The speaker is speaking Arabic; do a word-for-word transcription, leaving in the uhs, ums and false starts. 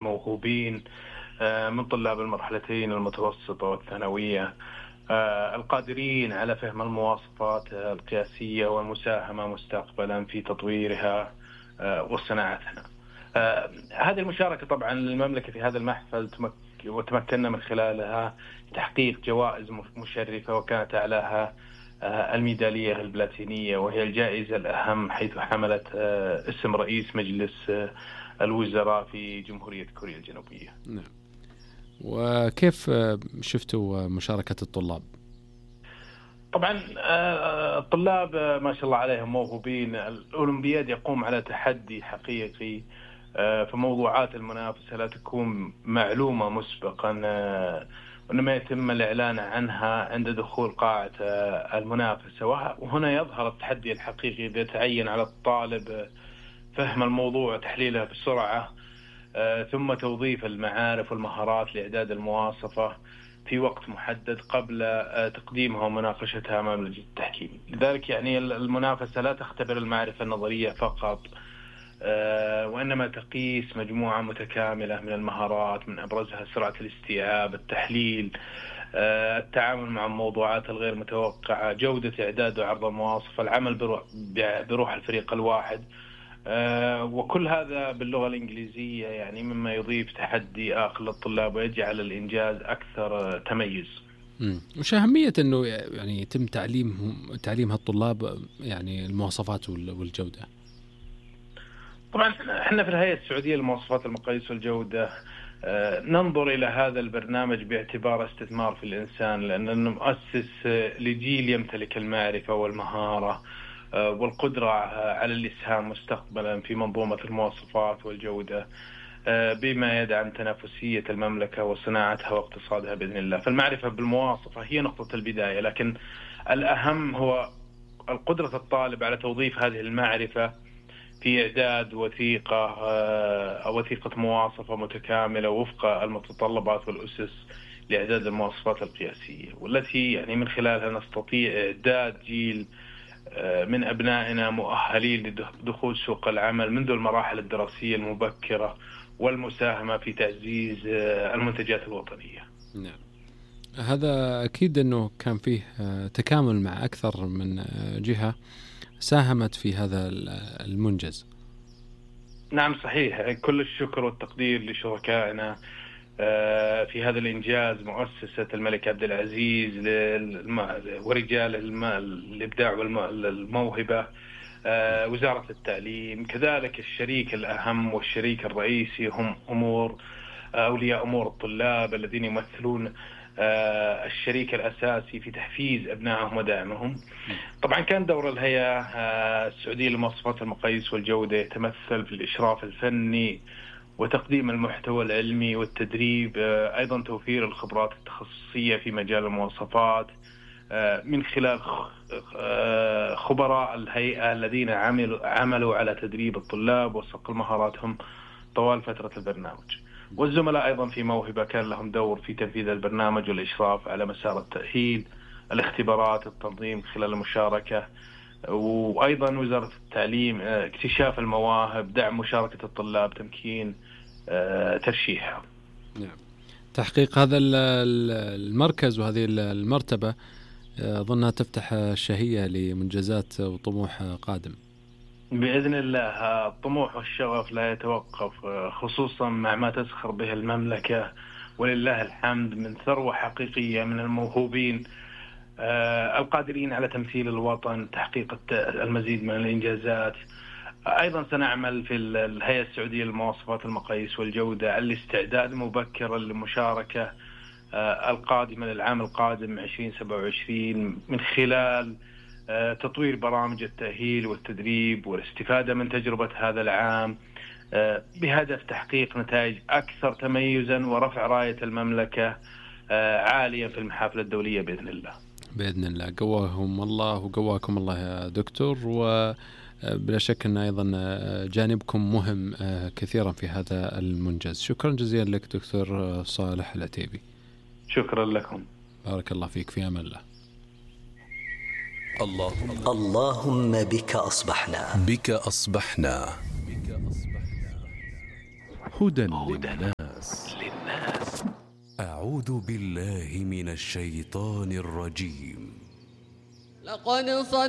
موهوبين من طلاب المرحلتين المتوسطة والثانوية، القادرين على فهم المواصفات القياسية والمساهمة مستقبلا في تطويرها وصناعتها. هذه المشاركة طبعا للمملكة في هذا المحفل وتمكننا من خلالها تحقيق جوائز مشرفة، وكانت أعلاها الميدالية البلاتينية، وهي الجائزة الأهم حيث حملت اسم رئيس مجلس الوزراء في جمهورية كوريا الجنوبية. نعم. وكيف شفتوا مشاركة الطلاب؟ طبعا الطلاب ما شاء الله عليهم موهوبين. الأولمبياد يقوم على تحدي حقيقي، فموضوعات المنافسة لا تكون معلومة مسبقا، وإنما يتم الإعلان عنها عند دخول قاعة المنافسة. وهنا يظهر التحدي الحقيقي إذا تعين على الطالب فهم الموضوع وتحليله بسرعة، ثم توظيف المعارف والمهارات لإعداد المواصفة في وقت محدد قبل تقديمها ومناقشتها أمام لجنة التحكيم. لذلك يعني المنافسة لا تختبر المعرفة النظرية فقط، وإنما تقيس مجموعة متكاملة من المهارات، من أبرزها سرعة الاستيعاب، التحليل، التعامل مع الموضوعات الغير متوقعة، جودة إعداد وعرض المواصفة، العمل بروح, بروح الفريق الواحد، وكل هذا باللغة الإنجليزية، يعني مما يضيف تحدي آخر للطلاب ويجعل الإنجاز أكثر تميز. وش أهمية أنه يعني يتم تعليمهم تعليم هالطلاب يعني المواصفات والجودة؟ طبعا احنا في الهيئة السعودية للمواصفات المقاييس والجودة ننظر إلى هذا البرنامج باعتباره استثمار في الإنسان، لأنه مؤسس لجيل يمتلك المعرفة والمهارة والقدرة على الإسهام مستقبلا في منظومة المواصفات والجودة، بما يدعم تنافسية المملكة وصناعتها واقتصادها بإذن الله. فالمعرفة بالمواصفة هي نقطة البداية، لكن الأهم هو القدرة الطالب على توظيف هذه المعرفة في إعداد وثيقة أو وثيقة مواصفة متكاملة وفق المتطلبات والأسس لإعداد المواصفات القياسية، والتي يعني من خلالها نستطيع إعداد جيل من أبنائنا مؤهلين لدخول سوق العمل منذ المراحل الدراسية المبكرة والمساهمة في تعزيز المنتجات الوطنية. نعم. هذا أكيد أنه كان فيه تكامل مع أكثر من جهة ساهمت في هذا المنجز. نعم صحيح، كل الشكر والتقدير لشركائنا في هذا الإنجاز، مؤسسة الملك عبد العزيز ورجال الإبداع والموهبة، وزارة التعليم، كذلك الشريك الأهم والشريك الرئيسي هم أمور أولياء أمور الطلاب الذين يمثلون الشريك الأساسي في تحفيز أبنائهم ودعمهم. طبعا كان دور الهيئة السعودية لمواصفات المقاييس والجودة يتمثل في الإشراف الفني وتقديم المحتوى العلمي والتدريب، أيضا توفير الخبرات التخصصية في مجال المواصفات من خلال خبراء الهيئة الذين عملوا عملوا على تدريب الطلاب وصقل مهاراتهم طوال فترة البرنامج. والزملاء أيضا في موهبة كان لهم دور في تنفيذ البرنامج والإشراف على مسار التأهيل، الاختبارات، التنظيم خلال المشاركة، وأيضا وزارة التعليم اكتشاف المواهب، دعم مشاركة الطلاب، تمكين ترشيحها. نعم. تحقيق هذا المركز وهذه المرتبة أظنها تفتح الشهية لمنجزات وطموح قادم بإذن الله. الطموح والشغف لا يتوقف، خصوصا مع ما تزخر به المملكة ولله الحمد من ثروة حقيقية من الموهوبين القادرين على تمثيل الوطن، تحقيق المزيد من الإنجازات. أيضا سنعمل في الهيئة السعودية للمواصفات المقاييس والجودة على الاستعداد مبكرا للمشاركة القادمة للعام القادم عشرين سبعة وعشرين من خلال تطوير برامج التأهيل والتدريب والاستفادة من تجربة هذا العام بهدف تحقيق نتائج أكثر تميزا ورفع راية المملكة عاليا في المحافل الدولية بإذن الله. بإذن الله. قواهم الله وقواكم الله يا دكتور، وبلا شك أن أيضا جانبكم مهم كثيرا في هذا المنجز. شكرا جزيلا لك دكتور صالح العتيبي. شكرا لكم. بارك الله فيك. في أمان الله. اللهم اللهم بك أصبحنا بك أصبحنا هدى للناس. أعوذ بالله من الشيطان الرجيم. لقد صدق